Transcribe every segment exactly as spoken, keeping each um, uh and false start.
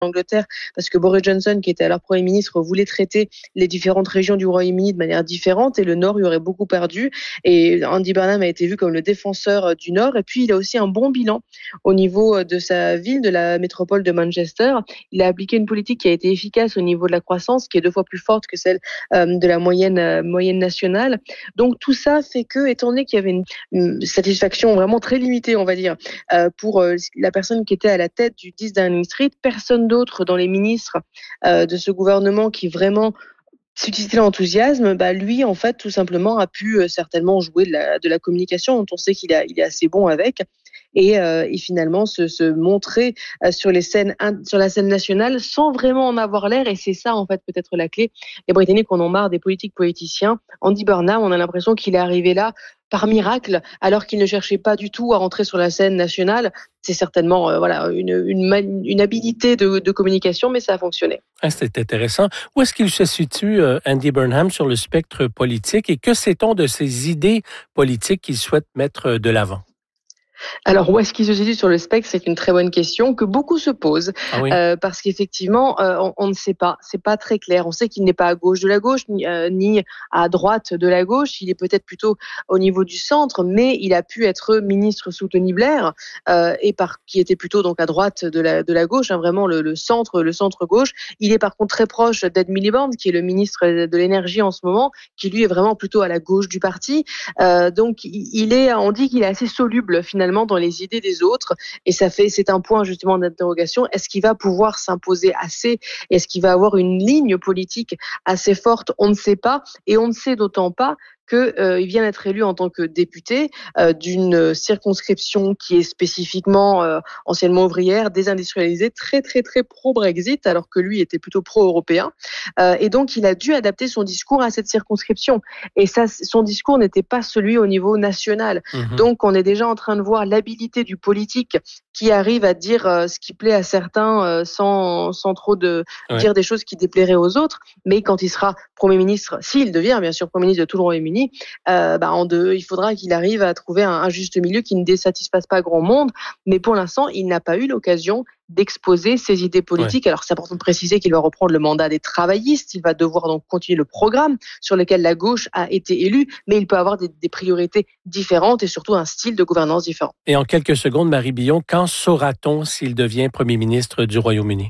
Angleterre, parce que Boris Johnson, qui était alors Premier ministre, voulait traiter les différentes régions du Royaume-Uni de manière différente et le Nord y aurait beaucoup perdu. Et Andy Burnham a été vu comme le défenseur du Nord. Et puis, il a aussi un bon bilan au niveau de sa ville, de la métropole de Manchester. Il a appliqué une politique qui a été efficace au niveau de la croissance, qui est deux fois plus forte que celle de la moyenne, moyenne nationale. Donc, tout ça fait que, étant donné qu'il y avait une, une satisfaction vraiment très limitée, on va dire, pour la personne qui était à la tête du dix Downing Street, personne d'autres dans les ministres euh, de ce gouvernement qui vraiment suscitait l'enthousiasme, bah lui en fait tout simplement a pu euh, certainement jouer de la, de la communication dont on sait qu'il a, il est assez bon avec et, euh, et finalement se, se montrer euh, sur les scènes sur la scène nationale sans vraiment en avoir l'air. Et c'est ça en fait peut-être la clé. Les Britanniques en ont marre des politiques politiciens. Andy Burnham, on a l'impression qu'il est arrivé là par miracle, alors qu'il ne cherchait pas du tout à rentrer sur la scène nationale. C'est certainement euh, voilà une, une, une habilité de, de communication, mais ça a fonctionné. Ah, c'est intéressant. Où est-ce qu'il se situe, euh, Andy Burnham, sur le spectre politique, et que sait-on de ses idées politiques qu'il souhaite mettre de l'avant? Alors, où est-ce qu'il se situe sur le spectre? C'est une très bonne question que beaucoup se posent. Ah oui. euh, parce qu'effectivement, euh, on, on ne sait pas. C'est pas très clair. On sait qu'il n'est pas à gauche de la gauche, ni, euh, ni à droite de la gauche. Il est peut-être plutôt au niveau du centre, mais il a pu être ministre sous Tony Blair, euh, et par, qui était plutôt donc à droite de la, de la gauche, hein, vraiment le, le centre, le centre-gauche. Il est par contre très proche d'Ed Miliband, qui est le ministre de l'énergie en ce moment, qui lui est vraiment plutôt à la gauche du parti. Euh, donc, il est, on dit qu'il est assez soluble, finalement, dans les idées des autres, et ça fait, c'est un point justement d'interrogation. Est-ce qu'il va pouvoir s'imposer assez? Est-ce qu'il va avoir une ligne politique assez forte? On ne sait pas, et on ne sait d'autant pas qu'il euh, vient d'être élu en tant que député euh, d'une circonscription qui est spécifiquement euh, anciennement ouvrière, désindustrialisée, très très très pro-Brexit, alors que lui était plutôt pro-européen. Euh, et donc il a dû adapter son discours à cette circonscription. Et ça, son discours n'était pas celui au niveau national. Mmh. Donc on est déjà en train de voir l'habilité du politique qui arrive à dire euh, ce qui plaît à certains euh, sans, sans trop de ouais. dire des choses qui déplairaient aux autres. Mais quand il sera Premier ministre, s'il devient bien sûr Premier ministre de tout le Royaume-Uni, Euh, bah en deux, il faudra qu'il arrive à trouver un, un juste milieu qui ne désatisfasse pas grand monde. Mais pour l'instant, il n'a pas eu l'occasion d'exposer ses idées politiques. Ouais. Alors, c'est important de préciser qu'il va reprendre le mandat des travaillistes. Il va devoir donc continuer le programme sur lequel la gauche a été élue, mais il peut avoir des, des priorités différentes et surtout un style de gouvernance différent. Et en quelques secondes, Marie Billon, quand saura-t-on s'il devient Premier ministre du Royaume-Uni?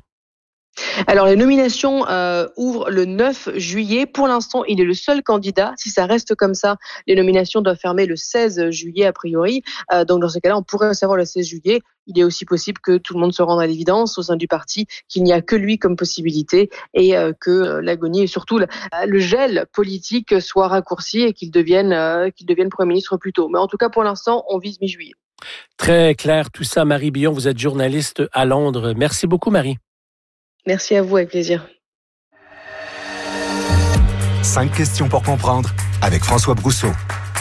Alors, les nominations euh, ouvrent le neuf juillet. Pour l'instant, il est le seul candidat. Si ça reste comme ça, les nominations doivent fermer le seize juillet a priori. Euh, donc, dans ce cas-là, on pourrait savoir le seize juillet. Il est aussi possible que tout le monde se rende à l'évidence au sein du parti qu'il n'y a que lui comme possibilité et euh, que l'agonie et surtout le, le gel politique soit raccourci et qu'il devienne, euh, qu'il devienne Premier ministre plus tôt. Mais en tout cas, pour l'instant, on vise mi-juillet. Très clair tout ça. Marie Billon, vous êtes journaliste à Londres. Merci beaucoup, Marie. Merci à vous, avec plaisir. Cinq questions pour comprendre avec François Brousseau.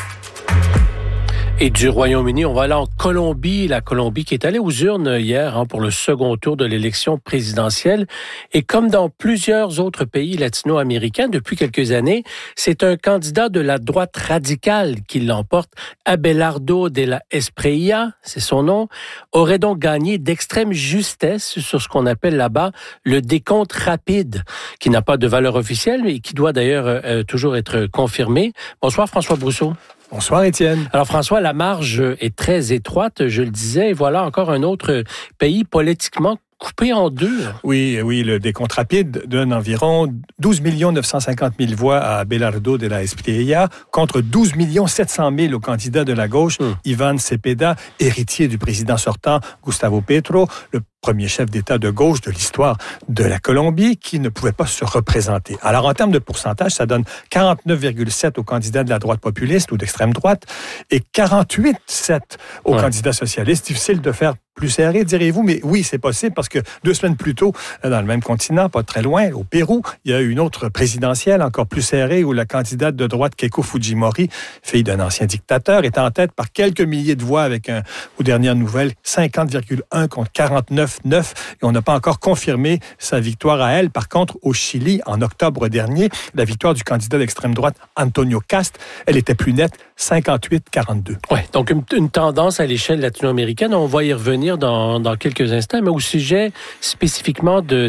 Et du Royaume-Uni, on va aller en Colombie. La Colombie qui est allée aux urnes hier hein, pour le second tour de l'élection présidentielle. Et comme dans plusieurs autres pays latino-américains depuis quelques années, c'est un candidat de la droite radicale qui l'emporte. Abelardo de la Espriella, c'est son nom, aurait donc gagné d'extrême justesse sur ce qu'on appelle là-bas le décompte rapide, qui n'a pas de valeur officielle et qui doit d'ailleurs euh, toujours être confirmé. Bonsoir François Brousseau. Bonsoir Étienne. Alors François, la marge est très étroite, je le disais, et voilà encore un autre pays politiquement coupé en deux. Oui, oui, le décompte rapide donne environ douze millions neuf cent cinquante mille voix à Abelardo de la Espriella contre douze millions sept cent mille au candidat de la gauche, hum. Iván Cepeda, héritier du président sortant Gustavo Petro, le premier chef d'État de gauche de l'histoire de la Colombie, qui ne pouvait pas se représenter. Alors, en termes de pourcentage, ça donne quarante-neuf virgule sept aux candidats de la droite populiste ou d'extrême droite et quarante-huit virgule sept aux ouais. candidats socialistes. Difficile de faire plus serré, direz-vous, mais oui, c'est possible parce que deux semaines plus tôt, dans le même continent, pas très loin, au Pérou, il y a eu une autre présidentielle encore plus serrée où la candidate de droite Keiko Fujimori, fille d'un ancien dictateur, est en tête par quelques milliers de voix avec un, aux dernières nouvelles, cinquante virgule un contre quarante-neuf neuf neuf et on n'a pas encore confirmé sa victoire à elle. Par contre, au Chili, en octobre dernier, la victoire du candidat d'extrême droite Antonio Cast, elle était plus nette, cinquante-huit à quarante-deux. Oui, donc une, une tendance à l'échelle latino-américaine. On va y revenir dans, dans quelques instants, mais au sujet spécifiquement de